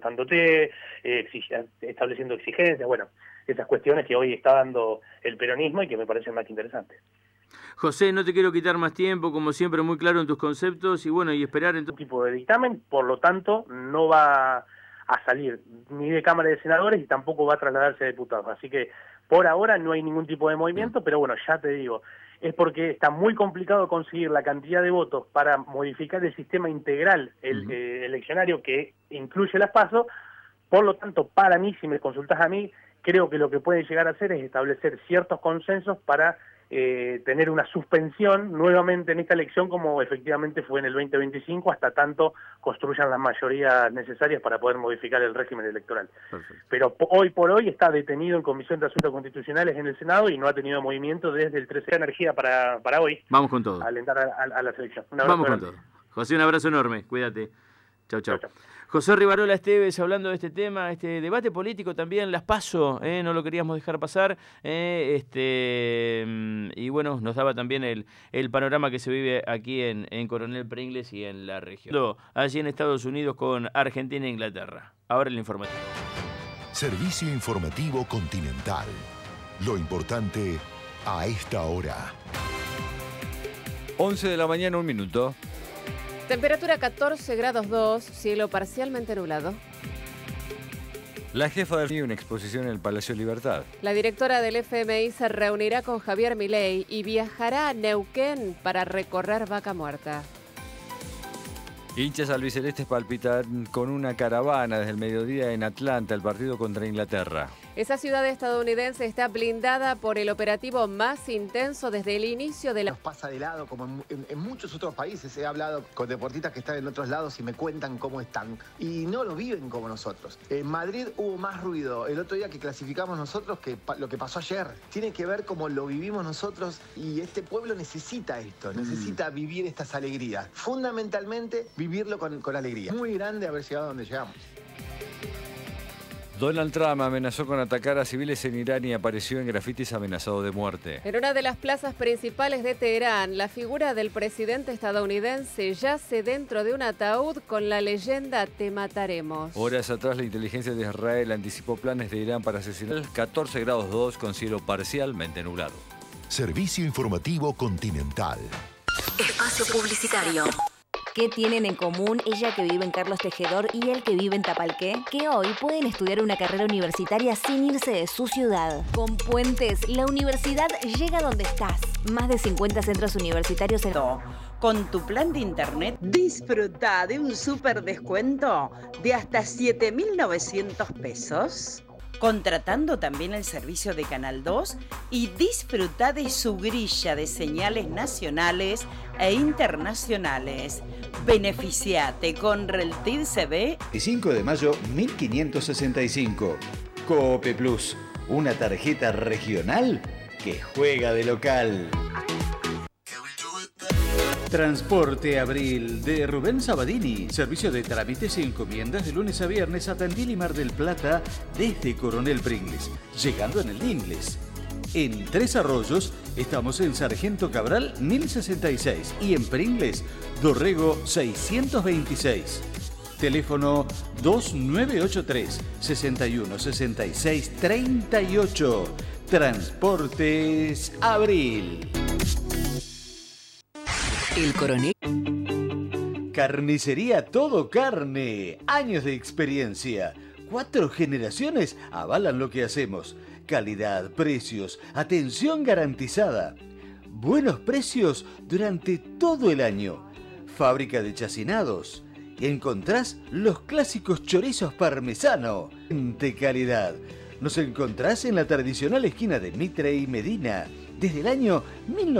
recortándote, estableciendo exigencias, bueno, esas cuestiones que hoy está dando el peronismo y que me parecen más que interesantes. José, no te quiero quitar más tiempo, como siempre muy claro en tus conceptos y bueno, y esperar en Un tipo de dictamen, por lo tanto, no va a salir ni de Cámara de Senadores y tampoco va a trasladarse a diputados. Así que por ahora no hay ningún tipo de movimiento, pero bueno, ya te digo, es porque está muy complicado conseguir la cantidad de votos para modificar el sistema integral eleccionario que incluye las PASO. Por lo tanto, para mí, si me consultás a mí, creo que lo que puede llegar a hacer es establecer ciertos consensos para tener una suspensión nuevamente en esta elección como efectivamente fue en el 2025, hasta tanto construyan las mayorías necesarias para poder modificar el régimen electoral. Perfecto. Pero hoy por hoy está detenido en Comisión de Asuntos Constitucionales en el Senado y no ha tenido movimiento desde el 13 de energía para hoy. Vamos con todo. Alentar a la selección. Vamos con todo. José, un abrazo enorme. Cuídate. Chau, chau. Chau, chau. José Rivarola Esteves hablando de este tema, este debate político también, las PASO, no lo queríamos dejar pasar, y bueno, nos daba también el panorama que se vive aquí en Coronel Pringles y en la región. Allí en Estados Unidos con Argentina e Inglaterra. Ahora el informativo. Servicio informativo Continental. Lo importante a esta hora. 11 de la mañana, 1 minuto. Temperatura 14 grados 2, cielo parcialmente nublado. La jefa de una exposición en el Palacio Libertad. La directora del FMI se reunirá con Javier Milei y viajará a Neuquén para recorrer Vaca Muerta. Hinchas albicelestes palpitan con una caravana desde el mediodía en Atlanta, el partido contra Inglaterra. Esa ciudad estadounidense está blindada por el operativo más intenso desde el inicio de la... Nos pasa de lado, como en muchos otros países. He hablado con deportistas que están en otros lados y me cuentan cómo están. Y no lo viven como nosotros. En Madrid hubo más ruido el otro día que clasificamos nosotros que lo que pasó ayer. Tiene que ver cómo lo vivimos nosotros y este pueblo necesita esto, necesita vivir estas alegrías. Fundamentalmente, vivirlo con alegría. Muy grande haber llegado a donde llegamos. Donald Trump amenazó con atacar a civiles en Irán y apareció en grafitis amenazado de muerte. En una de las plazas principales de Teherán, la figura del presidente estadounidense yace dentro de un ataúd con la leyenda "Te mataremos". Horas atrás, la inteligencia de Israel anticipó planes de Irán para asesinar 14 grados 2 con cielo parcialmente nublado. Servicio informativo Continental. Espacio publicitario. ¿Qué tienen en común ella que vive en Carlos Tejedor y él que vive en Tapalqué? Que hoy pueden estudiar una carrera universitaria sin irse de su ciudad. Con Puentes, la universidad llega donde estás. Más de 50 centros universitarios en... Con tu plan de internet, disfruta de un súper descuento de hasta 7.900 pesos. Contratando también el servicio de Canal 2 y disfruta de su grilla de señales nacionales e internacionales. Beneficiate con Reltil CB. Y 5 de mayo, 1565. Coope Plus, una tarjeta regional que juega de local. Transporte Abril de Rubén Sabadini. Servicio de trámites y encomiendas de lunes a viernes a Tandil y Mar del Plata desde Coronel Pringles, llegando en el Ingles. En Tres Arroyos estamos en Sargento Cabral 1066 y en Pringles, Dorrego 626. Teléfono 2983 61 66 38. Transportes Abril. El Coronel. Carnicería Todo Carne. Años de experiencia. 4 generaciones avalan lo que hacemos. Calidad, precios, atención garantizada. Buenos precios durante todo el año. Fábrica de chacinados. Encontrás los clásicos chorizos parmesano. De calidad. Nos encontrás en la tradicional esquina de Mitre y Medina. Desde el año 1900.